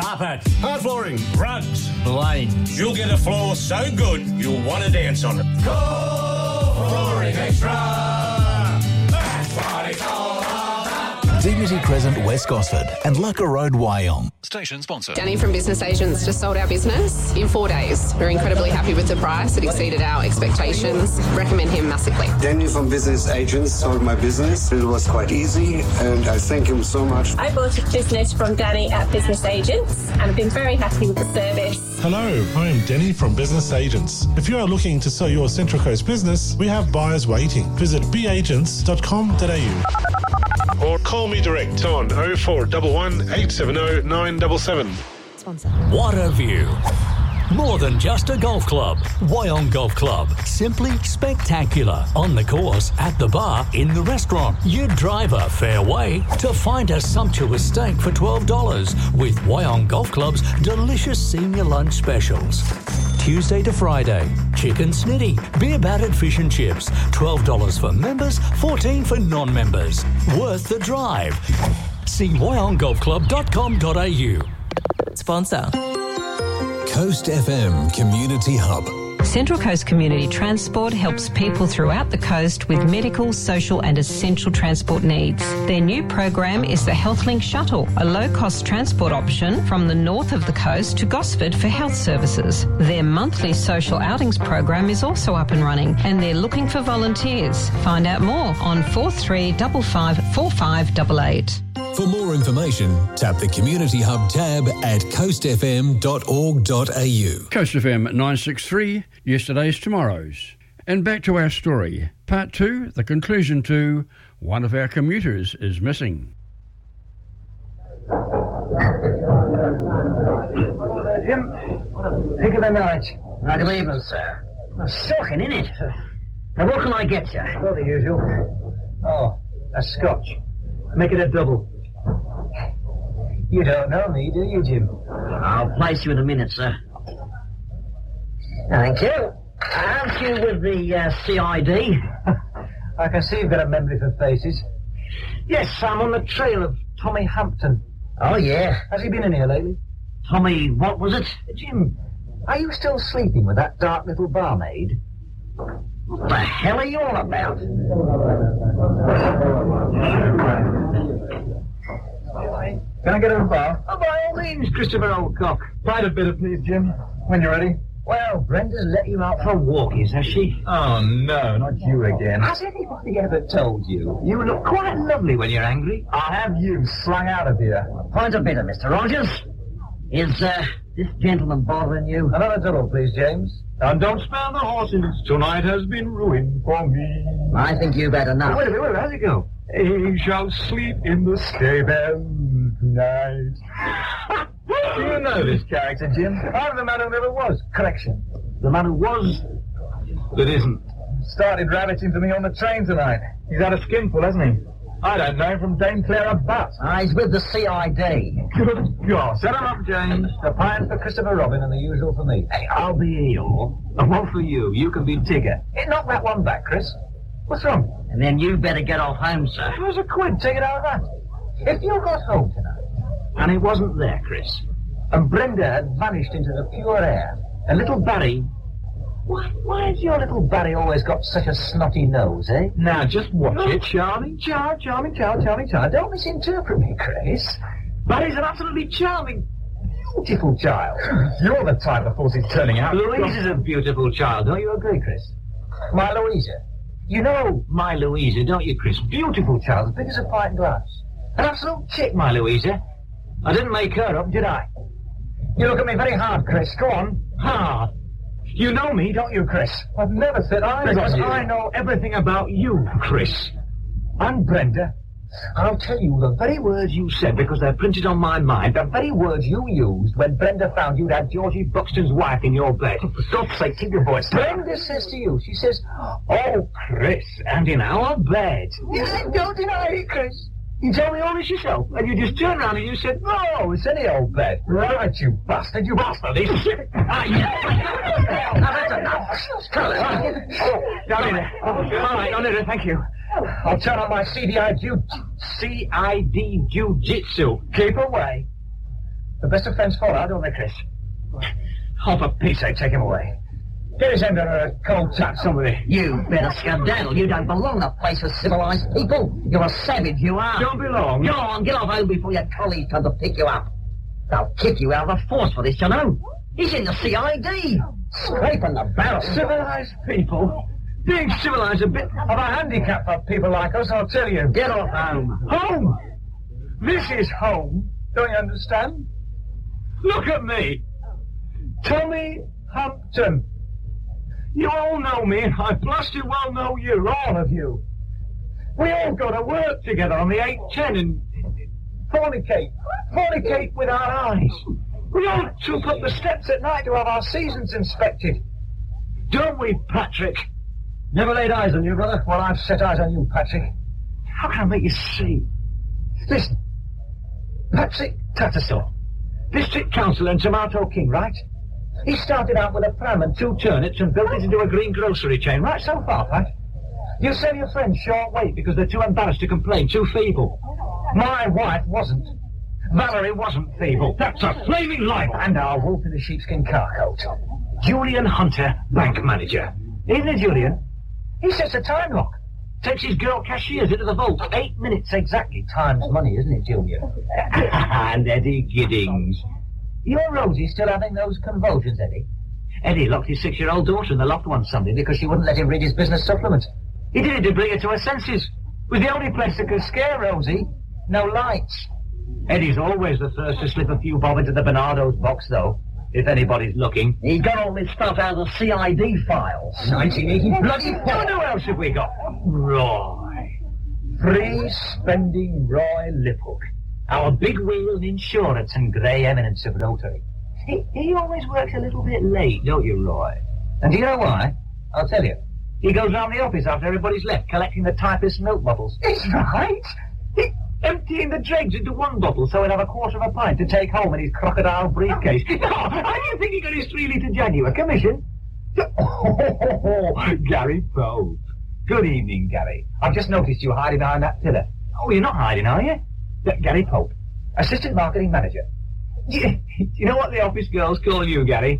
carpet, hard flooring, rugs, lanes. You'll get a floor so good you'll want to dance on it. Call Flooring Extra. That's what it's all about. Dignity Crescent, West Gosford and Lucka Road, Wyong. Station sponsor. Danny from Business Agents just sold our business in 4 days. We're incredibly happy with the price. It exceeded our expectations. Recommend him massively. Danny from Business Agents sold my business. It was quite easy and I thank him so much. I bought a business from Danny at Business Agents and I've been very happy with the service. Hello, I am Danny from Business Agents. If you are looking to sell your Central Coast business, we have buyers waiting. Visit beagents.com.au or call me direct on 0411 870 977. Sponsor. What a view. More than just a golf club. Wyong Golf Club. Simply spectacular. On the course, at the bar, in the restaurant. You drive a fair way to find a sumptuous steak for $12 with Wyong Golf Club's delicious senior lunch specials. Tuesday to Friday, chicken snitty, beer battered fish and chips. $12 for members, $14 for non-members. Worth the drive. See wyonggolfclub.com.au. Sponsor. Coast FM Community Hub. Central Coast Community Transport helps people throughout the coast with medical, social and essential transport needs. Their new program is the HealthLink Shuttle, a low-cost transport option from the north of the coast to Gosford for health services. Their monthly social outings program is also up and running and they're looking for volunteers. Find out more on 43554588. For more information, tap the Community Hub tab at coastfm.org.au. Coast FM 963, yesterday's tomorrow's. And back to our story. Part 2, the conclusion to one of our commuters is missing. Jim, pick of the night. Good evening, sir. I'm soaking in it. Now, what can I get you? Well, the usual. Oh, a scotch. Make it a double. You don't know me, do you, Jim? I'll place you in a minute, sir. Thank you. Aren't you with the CID? I can see you've got a memory for faces. Yes, I'm on the trail of Tommy Hampton. Oh, yeah. Has he been in here lately? Tommy, what was it? Jim, are you still sleeping with that dark little barmaid? What the hell are you on about? Can I get her a bar? Oh, by all means, Christopher Oldcock. Bite a bit of please, Jim, when you're ready. Well, Brenda's let you out for walkies, has she? Oh, no, not you again. Has anybody ever told you? You look quite lovely when you're angry. I'll have you slung out of here. Point a bitter, Mr. Rogers. Is, this gentleman bothering you? Another double, please, James. And don't spare the horses. Tonight has been ruined for me. I think you've had enough. Wait a minute, how's it go? He shall sleep in the stable tonight. Do you know this character, Jim? I'm the man who never was. Correction. The man who was, that isn't. Started rabbiting for me on the train tonight. He's had a skinful, hasn't he? I don't know him from Dame Clara Butt. He's with the CID. Good God. Set him up, James. A pint for Christopher Robin and the usual for me. Hey, I'll be Eeyore. And one for you. You can be Tigger. Hey, knock that one back, Chris. What's wrong? And then you better get off home, sir. It was a quid. Take it out of that. If you got home tonight... And it wasn't there, Chris. And Brenda had vanished into the pure air. And little Barry... Why has your little Barry always got such a snotty nose, eh? Now, just watch it. Charming child. Don't misinterpret me, Chris. Barry's an absolutely charming, beautiful child. You're the type that thought he's turning out. Louise is a beautiful child. Don't you agree, Chris? My Louisa. You know my Louisa, don't you, Chris? Beautiful child, as big as a pint glass. An absolute chick, my Louisa. I didn't make her up, did I? You look at me very hard, Chris. Go on. Hard? You know me, don't you, Chris? I've never said eyes on you. I know everything about you, Chris. And Brenda. I'll tell you the very words you said because they're printed on my mind. The very words you used when Brenda found you'd had Georgie Buxton's wife in your bed. For God's sake, keep your voice down. Brenda says to you, she says, oh, Chris, and in our bed. Don't deny it, Chris. You tell me all this yourself, and you just turned around and you said, no, it's any old bed. Right, you bastard, you bastard. Now that's enough. Down in there. All right, down in there, thank you. I'll turn on my CID Jiu-Jitsu. Keep away. The best of friends fall out, don't they, Chris? Oh, for Pete's sake, take him away. Get his end under a cold tap, somebody. You better skedaddle. You don't belong to a place for civilized people. You're a savage, you are. Don't belong. Go on, get off home before your colleagues come to pick you up. They'll kick you out of the force for this, you know. He's in the CID. Scraping the barrel. Civilized people? Being civilized a bit of a handicap for people like us, I'll tell you. Get off home. Home? This is home. Don't you understand? Look at me. Tommy Hampton. You all know me, and I blasted well know you, all of you. We all go to work together on the 810 and fornicate with our eyes. We all troop up the steps at night to have our seasons inspected. Don't we, Patrick? Never laid eyes on you, brother. Well, I've set eyes on you, Patrick. How can I make you see? Listen, Patrick Tattersall, District Councillor in Tomato King, right? He started out with a pram and 2 turnips and built it into a green grocery chain. Right so far, Pat? You say your friends short weight because they're too embarrassed to complain, too feeble. My wife wasn't. Valerie wasn't feeble. That's a flaming libel. And our wolf in the sheepskin car coat. Julian Hunter, bank manager. Isn't it, Julian? He sets a time lock. Takes his girl cashiers into the vault. 8 minutes exactly. Time's money, isn't it, Julian? And Eddie Giddings. Your Rosie still having those convulsions, Eddie? Eddie locked his 6-year-old daughter in the loft one Sunday because she wouldn't let him read his business supplement. He did it to bring her to her senses. It was the only place that could scare Rosie. No lights. Eddie's always the first to slip a few bob into the Bernardo's box, though, if anybody's looking. He got all this stuff out of the CID files. 1980 bloody... Who else have we got? Roy. Free spending Roy Liphook. Our big wheel in insurance and grey eminence of Rotary. He always works a little bit late, don't you, Roy? And do you know why? I'll tell you. He goes round the office after everybody's left, collecting the typist's milk bottles. It's right. Emptying the dregs into one bottle so he'd have a quarter of a pint to take home in his crocodile briefcase. Oh, how do you think he got his 3-litre Jaguar commission? Oh, Gary Pope. Good evening, Gary. I've just noticed you hiding behind that pillar. Oh, you're not hiding, are you? Gary Pope, Assistant Marketing Manager. Do you know what the office girls call you, Gary?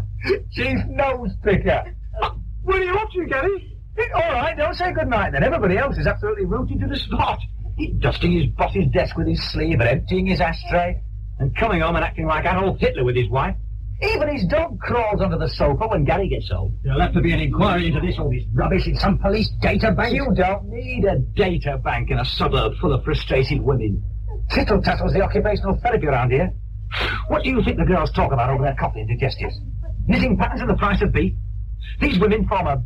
Chief Nose Picker. What are you up to, Gary? All right, don't say goodnight then. Everybody else is absolutely rooted to the spot. He's dusting his boss's desk with his sleeve and emptying his ashtray and coming home and acting like Adolf Hitler with his wife. Even his dog crawls under the sofa when Gary gets home. There'll have to be an inquiry into all this rubbish in some police data bank. You don't need a data bank in a suburb full of frustrated women. Tittle-tattle's the occupational therapy around here. What do you think the girls talk about over their coffee and digestives? Knitting patterns and the price of beef? These women form a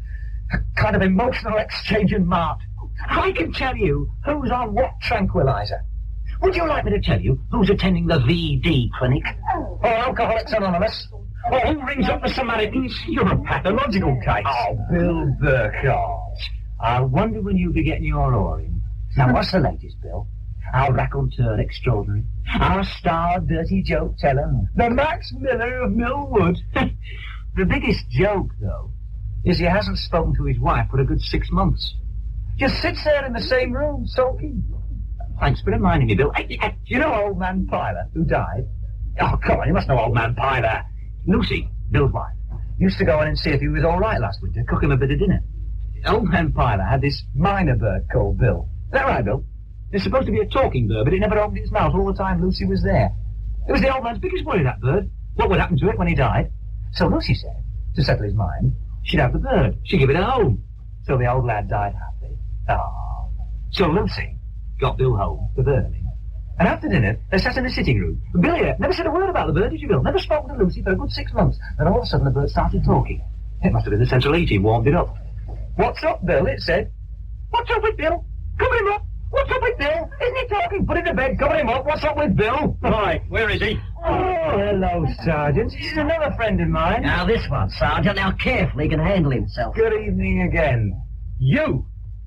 kind of emotional exchange in mart. I can tell you who's on what tranquilizer. Would you like me to tell you who's attending the VD clinic? Or Alcoholics Anonymous? Or who rings up the Samaritans? You're a pathological case. Oh, Bill Burkhardt. I wonder when you'll be getting your oar in. Now, what's the latest, Bill? Our raconteur extraordinary. Our star dirty joke teller. The Max Miller of Millwood. The biggest joke, though, is he hasn't spoken to his wife for a good 6 months. Just sits there in the same room, sulking. Thanks for reminding me, Bill. You know old man Pyler, who died? Oh, come on, you must know old man Pyler. Lucy, Bill's wife, used to go in and see if he was all right last winter, cook him a bit of dinner. Old man Pyler had this minor bird called Bill. Is that right, Bill? It's supposed to be a talking bird, but it never opened its mouth all the time Lucy was there. It was the old man's biggest worry, that bird. What would happen to it when he died? So Lucy said, to settle his mind, she'd have the bird. She'd give it a home. So the old lad died happy. Oh. So Lucy got Bill home, the bird. And after dinner, they sat in the sitting room. And Bill here never said a word about the bird, did you, Bill? Never spoken to Lucy for a good 6 months. Then all of a sudden the bird started talking. It must have been the central heating warmed it up. What's up, Bill? It said. What's up with Bill? Cover him up. What's up with Bill? Isn't he talking? Put him to bed, cover him up. What's up with Bill? Right, where is he? Oh, hello, Sergeant. He's another friend of mine. Now, this one, Sergeant, how carefully he can handle himself. Good evening again. You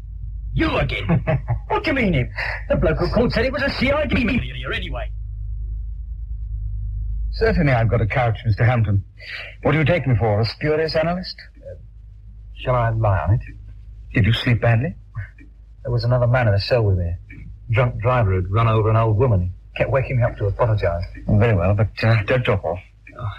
again? What do you mean, him? The bloke who called said he was a CID millionaire anyway. Certainly I've got a couch, Mr. Hampton. What do you take me for, a spurious analyst? Shall I lie on it? Did you sleep badly? There was another man in the cell with me. Drunk driver who'd run over an old woman. Kept waking me up to apologise. Very well, but don't drop off. Oh.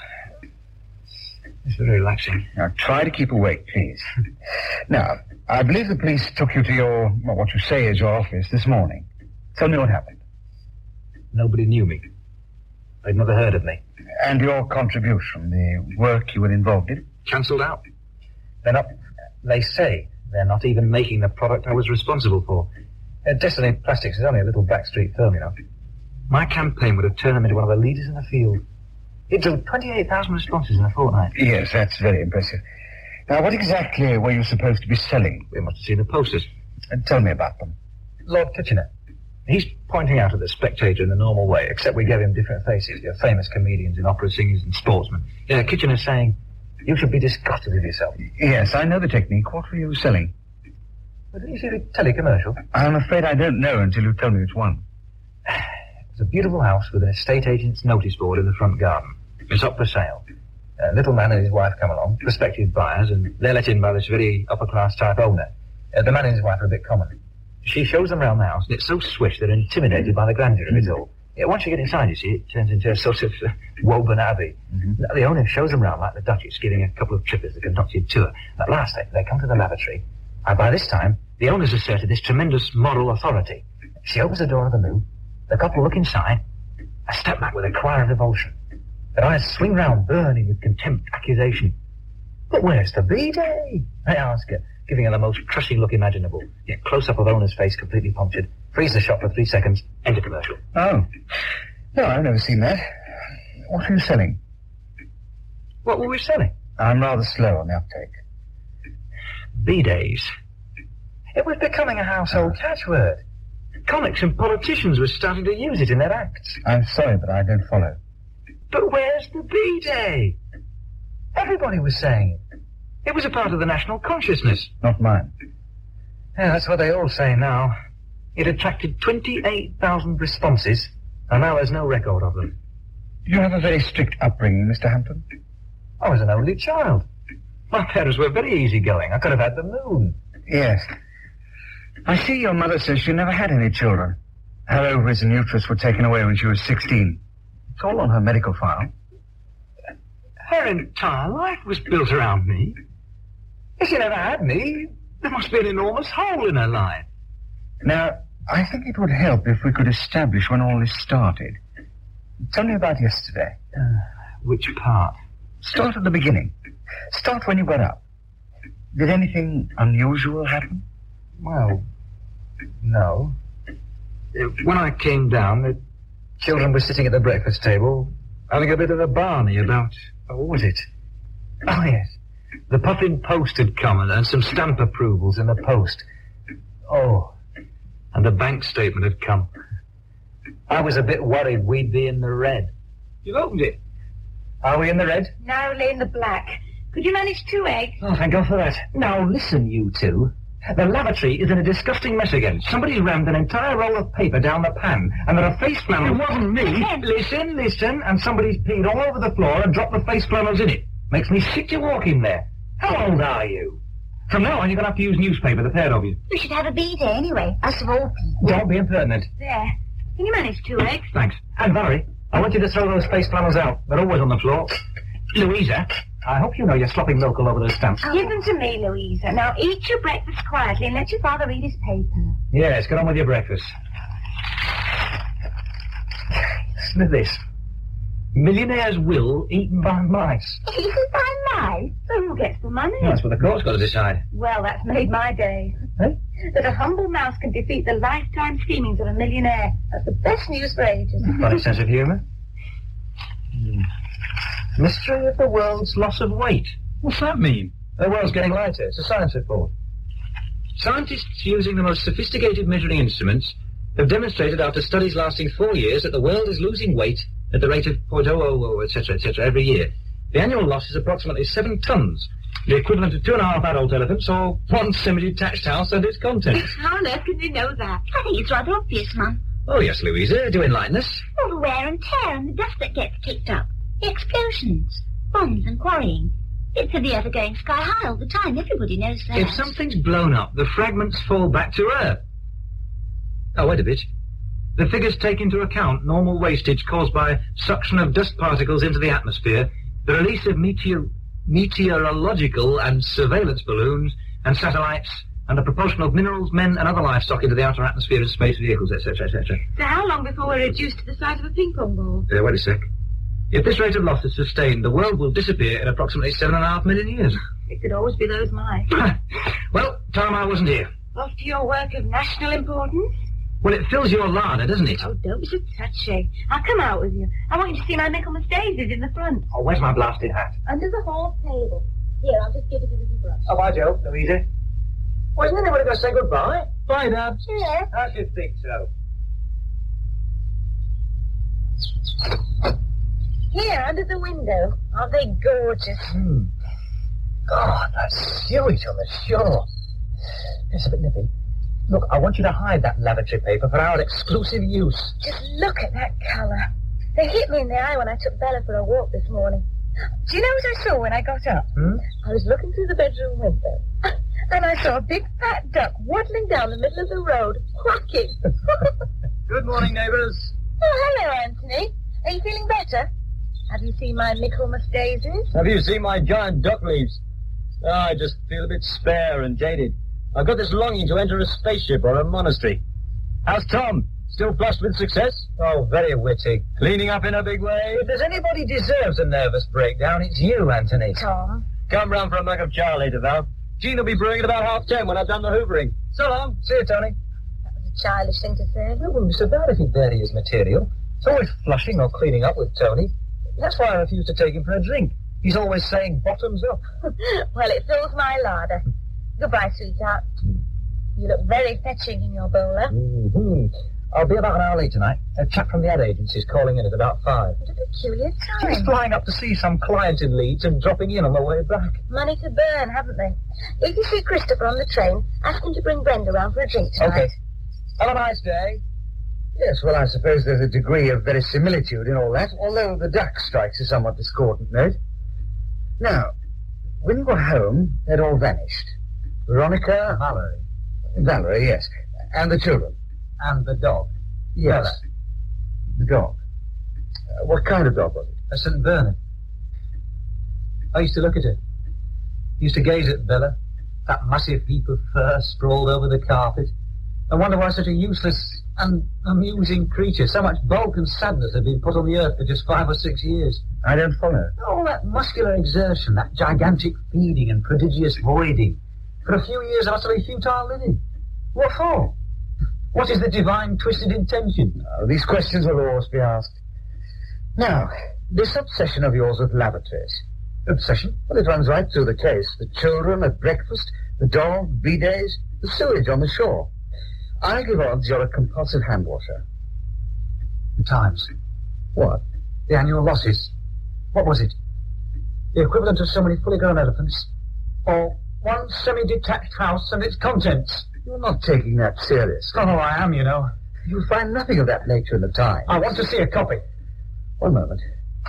It's very relaxing. Now, try to keep awake, please. Now, I believe the police took you to your, well, what you say is your office this morning. Tell me what happened. Nobody knew me. They'd never heard of me. And your contribution, the work you were involved in? Cancelled out. They're not... They say they're not even making the product I was responsible for. Destiny Plastics is only a little backstreet firm, you know. My campaign would have turned them into one of the leaders in the field. It drew 28,000 responses in a fortnight. Yes, that's very impressive. Now, what exactly were you supposed to be selling? We must have seen the posters. And tell me about them. Lord Kitchener. He's pointing out at the Spectator in the normal way, except we gave him different faces. You're famous comedians and opera singers and sportsmen. Yeah, Kitchener's saying, you should be disgusted with yourself. Yes, I know the technique. What were you selling? Well, did you see the telecommercial? I'm afraid I don't know until you tell me which one. It's a beautiful house with an estate agent's notice board in the front garden. It's up for sale. A little man and his wife come along, prospective buyers, and they're let in by this very upper-class type owner. The man and his wife are a bit common. She shows them round the house, and it's so swish they're intimidated by the grandeur of it all. Yeah, once you get inside, you see, it turns into a sort of Woburn Abbey. Mm-hmm. The owner shows them round like the Duchess, giving a couple of trippers the conducted tour. At last, they come to the lavatory, and by this time, the owner's asserted this tremendous moral authority. She opens the door of the loo, the couple look inside, I step back with a cry of revulsion. Their eyes swing round, burning with contempt, accusation. But where's the B-Day? I ask her, giving her the most crushing look imaginable. Yet close-up of owner's face completely punctured. Freeze the shot for 3 seconds. End of commercial. Oh. No, I've never seen that. What are you selling? What were we selling? I'm rather slow on the uptake. B-Days. It was becoming a household catchword. Comics and politicians were starting to use it in their acts. I'm sorry, but I don't follow. But where's the B-Day? Everybody was saying it. It was a part of the national consciousness. Not mine. Yeah, that's what they all say now. It attracted 28,000 responses, and now there's no record of them. You have a very strict upbringing, Mr. Hampton. I was an only child. My parents were very easygoing. I could have had the moon. Yes. I see your mother says she never had any children. Her ovaries and uterus were taken away when she was 16. It's all on her medical file. Her entire life was built around me. If she never had me, there must be an enormous hole in her life. Now, I think it would help if we could establish when all this started. Tell me about yesterday. Which part? Start at the beginning. Start when you got up. Did anything unusual happen? Well, no. When I came down, the children were sitting at the breakfast table, having a bit of a barney about... what was it? Oh, yes. The Puffin Post had come and some stamp approvals in the post. Oh, and the bank statement had come. I was a bit worried we'd be in the red. You've opened it. Are we in the red? No, we're in the black. Could you manage 2 eggs? Oh, thank God for that. Now, listen, you two. The lavatory is in a disgusting mess again. Somebody's rammed an entire roll of paper down the pan, and there are face flannels... It wasn't me. Listen, and somebody's peed all over the floor and dropped the face flannels in it. Makes me sick to walk in there. How old are you? From now on, you're going to have to use newspaper, the pair of you. We should have a B-Day anyway, us of all people. Don't be impertinent. There. Can you manage 2 eggs? Thanks. And Valerie, I want you to throw those face flannels out. They're always on the floor. Louisa, I hope you know you're slopping milk all over those stamps. Give them to me, Louisa. Now eat your breakfast quietly and let your father read his paper. Yes, get on with your breakfast. Listen to this. Millionaire's will eaten by mice. Eaten by mice? So who gets the money? Well, that's what the court's got to decide. Well, that's made my day. Eh? That a humble mouse can defeat the lifetime schemings of a millionaire. That's the best news for ages. Funny sense of humour. Mystery of the world's loss of weight. What's that mean? The world's getting lighter. It's a science report. Scientists using the most sophisticated measuring instruments have demonstrated after studies lasting 4 years that the world is losing weight at the rate of 0.000, etc., every year. The annual loss is approximately 7 tons, the equivalent of 2.5 adult elephants or 1 semi-detached house and its contents. How on earth can you know that? I think it's rather obvious, Mum. Oh, yes, Louisa, do enlighten us. All the wear and tear and the dust that gets kicked up. The explosions, bombs and quarrying. It's the ever going sky high all the time. Everybody knows that. If something's blown up, the fragments fall back to Earth. Oh, wait a bit. The figures take into account normal wastage caused by suction of dust particles into the atmosphere, the release of meteorological and surveillance balloons and satellites, and the propulsion of minerals, men, and other livestock into the outer atmosphere of space vehicles, etc., etc. So how long before we're reduced to the size of a ping pong ball? Wait a sec. If this rate of loss is sustained, the world will disappear in approximately 7.5 million years. It could always be those mice. Well, time I wasn't here. Off to your work of national importance? Well, it fills your larder, doesn't it? Oh, don't be so touchy. I'll come out with you. I want you to see my Michaelmas daisies in the front. Oh, where's my blasted hat? Under the hall table. Here, I'll just give it a little brush. Oh, bye, Joe. Louisa. Well, isn't anybody going to say goodbye? Bye, Dad. Yeah. I should think so. Here, under the window. Aren't they gorgeous? God, that's sewage on the shore. It's a bit nippy. Look, I want you to hide that lavatory paper for our exclusive use. Just look at that colour. They hit me in the eye when I took Bella for a walk this morning. Do you know what I saw when I got up? I was looking through the bedroom window, and I saw a big fat duck waddling down the middle of the road, quacking. Good morning, neighbours. Oh, hello, Anthony. Are you feeling better? Have you seen my Michaelmas daisies? Have you seen my giant duck leaves? Oh, I just feel a bit spare and jaded. I've got this longing to enter a spaceship or a monastery. How's Tom? Still flushed with success? Oh, very witty. Cleaning up in a big way? If there's anybody deserves a nervous breakdown, it's you, Anthony. Tom. Come round for a mug of chow later, Val. Jean will be brewing at about 10:30 when I've done the hoovering. So long. See you, Tony. That was a childish thing to say. It wouldn't be so bad if he'd vary his material. It's always flushing or cleaning up with Tony. That's why I refuse to take him for a drink. He's always saying bottoms up. Well, it fills my larder. Goodbye, sweetheart. You look very fetching in your bowler. I'll be about an hour late tonight. A chap from the ad agency's calling in at about 5. What a peculiar time. He's flying up to see some client in Leeds and dropping in on the way back. Money to burn, haven't they? If you see Christopher on the train, ask him to bring Brenda round for a drink tonight. Okay. Have a nice day. Yes, well, I suppose there's a degree of verisimilitude in all that, although the duck strikes a somewhat discordant note. Now, when you got home, they'd all vanished. Veronica... Valerie, yes. And the children. And the dog. Yes. Bella. The dog. What kind of dog was it? A St. Bernard. I used to look at it. Used to gaze at Bella, that massive heap of fur sprawled over the carpet, and wonder why such a useless and amusing creature, so much bulk and sadness, had been put on the earth for just 5 or 6 years. I don't follow. All that muscular exertion, that gigantic feeding and prodigious voiding, for a few years utterly futile living. What for? What is the divine twisted intention? Oh, these questions will always be asked. Now, this obsession of yours with lavatories. Obsession? Well, it runs right through the case. The children at breakfast, the dog, bidets, the sewage on the shore. I give odds you're a compulsive hand washer. The Times. What? The annual losses. What was it? The equivalent of so many fully grown elephants. Or one semi-detached house and its contents. You're not taking that serious. Oh, I am, you know. You'll find nothing of that nature in the Times. I want to see a copy. One moment.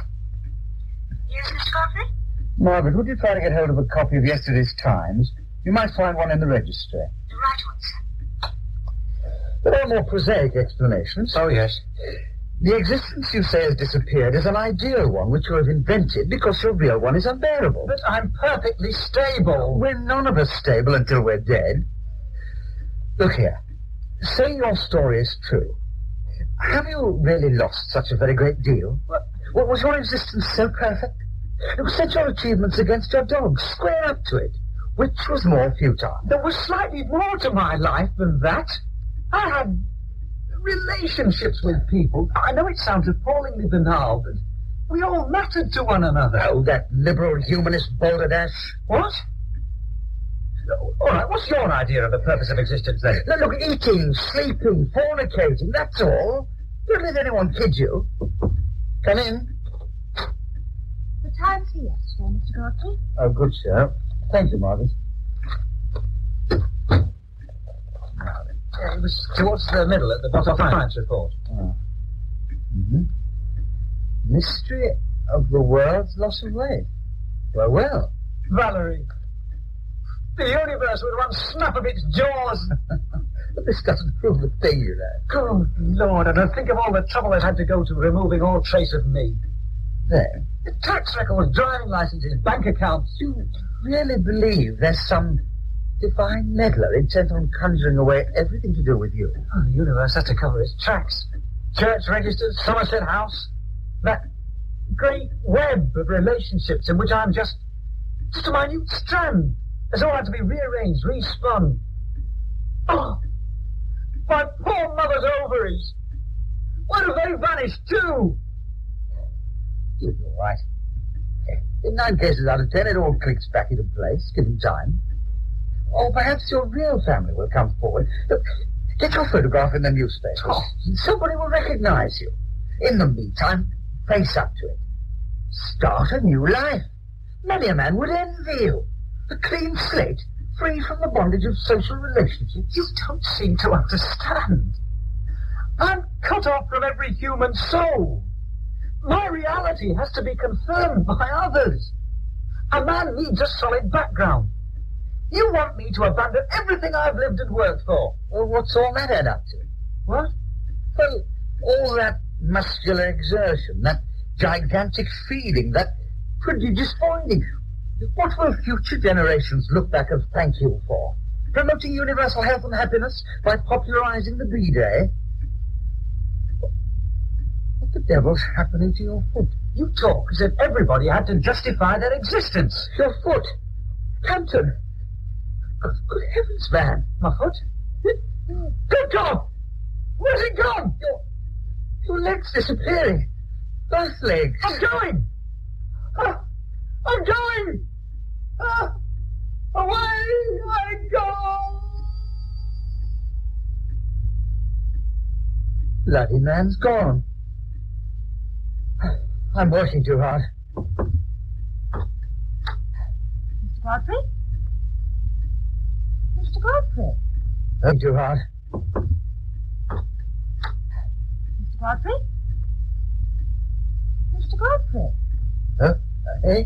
Yes, Mr. Godfrey? Margaret, would you try to get hold of a copy of yesterday's Times? You might find one in the registry. The right one, sir. There are more prosaic explanations. Oh, yes. The existence you say has disappeared is an ideal one which you have invented because your real one is unbearable. But I'm perfectly stable. We're none of us stable until we're dead. Look here. Say your story is true. Have you really lost such a very great deal? What was your existence so perfect? You set your achievements against your dog, square up to it. Which was more futile? There was slightly more to my life than that. I had relationships with people. I know it sounds appallingly banal, but we all mattered to one another. Oh, that liberal humanist balderdash. What? All right, what's your idea of the purpose of existence, then? Look, eating, sleeping, fornicating, that's all. Don't let anyone kid you. Come in. The Times here, sir, Mr. Godfrey. Oh, good, sir. Thank you, Margaret. It was towards the middle at the bottom of the science report. Oh. Mm-hmm. Mystery of the world's loss of weight. Well. Valerie. The universe would one snap of its jaws. But this doesn't prove a thing, you know. Good Lord, and I think of all the trouble I've had to go to removing all trace of me. There. The tax records, driving licenses, bank accounts. You really believe there's some divine meddler intent on conjuring away everything to do with you? Oh, the universe has to cover its tracks. Church registers, Somerset House. That great web of relationships in which I'm just a minute strand. It's all had to be rearranged, respun. Oh, my poor mother's ovaries. Where have they vanished too? You'll be all right. In 9 cases out of 10, it all clicks back into place, given time. Or perhaps your real family will come forward. Look, get your photograph in the newspapers. Oh. Somebody will recognize you. In the meantime, face up to it. Start a new life. Many a man would envy you. A clean slate, free from the bondage of social relationships. You don't seem to understand. I'm cut off from every human soul. My reality has to be confirmed by others. A man needs a solid background. You want me to abandon everything I've lived and worked for. Well, what's all that add up to? What? Well, all that muscular exertion, that gigantic feeding, that prodigious finding. What will future generations look back and thank you for? Promoting universal health and happiness by popularizing the B-Day? What the devil's happening to your foot? You talk as if everybody had to justify their existence. Your foot? Hampton! Good heavens, man. My foot? Good God! Where's it gone? Your leg's disappearing. Both legs. I'm going! I'm going! Away I go! Bloody man's gone. I'm working too hard. Mr. Godfrey? Mr. Godfrey? Working too hard. Mr. Godfrey? Mr. Godfrey? Huh? Hey?